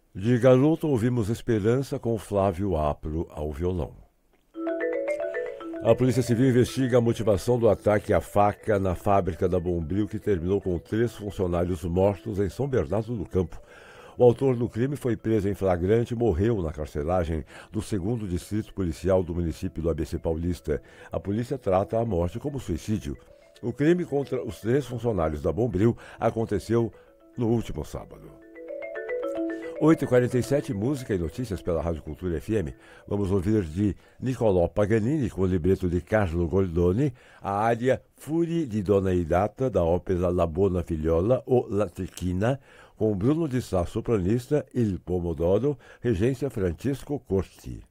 De garoto ouvimos Esperança com Flávio Apro ao violão. A Polícia Civil investiga a motivação do ataque à faca na fábrica da Bombril, que terminou com 3 funcionários mortos em São Bernardo do Campo. O autor do crime foi preso em flagrante e morreu na carceragem do 2º Distrito Policial do município do ABC Paulista. A polícia trata a morte como suicídio. O crime contra os 3 funcionários da Bombril aconteceu no último sábado. 8h47, música e notícias pela Rádio Cultura FM. Vamos ouvir de Niccolò Paganini, com o libreto de Carlo Goldoni, a área Fuori di Donna Idata, da ópera La Buona Figliola, ou La Cecchina, com Bruno de Sá, sopranista, Il Pomodoro, regência Francisco Corti.